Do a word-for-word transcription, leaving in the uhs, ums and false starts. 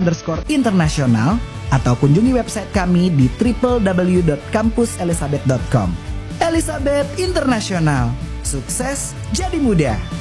underscore internasional atau kunjungi website kami di w w w dot kampus elizabeth dot com. Elizabeth Internasional, sukses jadi mudah.